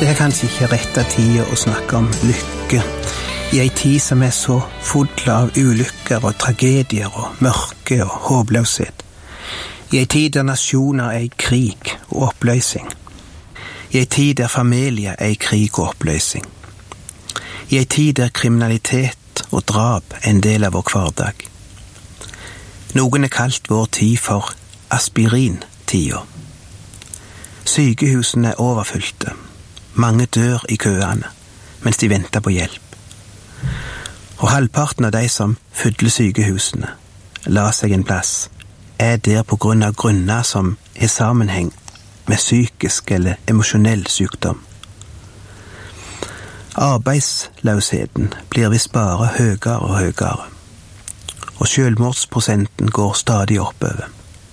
Det er kanskje ikke rette tida å snakke om lykke, i ei tid som er så full av ulykker og tragedier og mørke og håpløshet. I ei tid der nasjoner er i krig og oppløsning. I ei tid der familier er i krig og oppløsning. I ei tid der kriminalitet og drap er en del av vår hverdag. Noen er kalt vår tid for aspirintida. Sykehusene er overfylte. Mange dør i køene, mens de venter på hjelp. Og halvparten av de som fyller sykehusene, la seg en plass, er der på grunn av grunner som har sammenheng med psykisk eller emosjonell sykdom. Arbeidsløsheten blir visst bare høyere og høyere, og selvmordsprosenten går stadig oppover.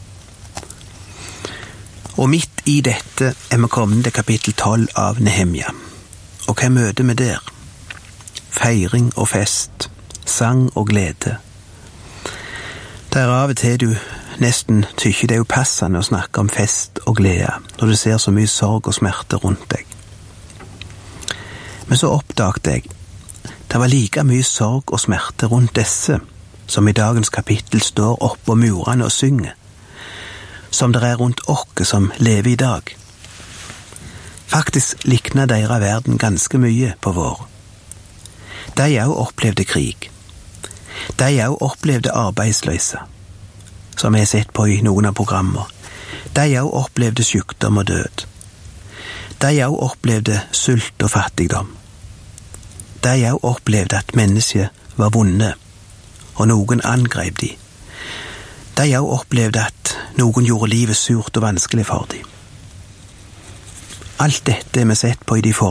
Og midt i dette er vi kommet til kapittel 12 av Nehemja. Og hva møter vi der? Feiring og fest, sang og glede. Der av og til du nesten tykker det er upassende å snakke om fest og glede, når du ser så mye sorg og smerte rundt deg. Men så oppdaget jeg, det var like mye sorg og smerte rundt disse, som i dagens kapittel står oppå murene og synger, som det er rundt okke som lever i dag. Faktisk likner deres verden ganske mye på vår. De har også opplevde krig. De har også opplevde arbeidsløse, som jeg har sett på i noen av programmer. De har også opplevde sykdom og død. De har også opplevde sult og fattigdom. De har også opplevde at mennesker var vonde, og noen angrep de. De har også opplevd at noen gjorde livet surt og vanskelig for dem. Alt dette er vi sett på i de